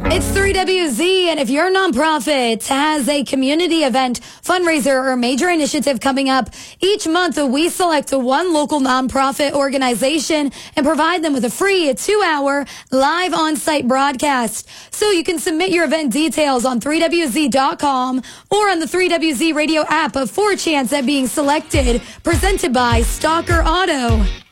It's 3WZ, and if your nonprofit has a community event, fundraiser, or major initiative coming up, each month we select one local nonprofit organization and provide them with a free 2-hour live on-site broadcast. So you can submit your event details on 3WZ.com or on the 3WZ radio app for a chance at being selected. Presented by Stalker Auto.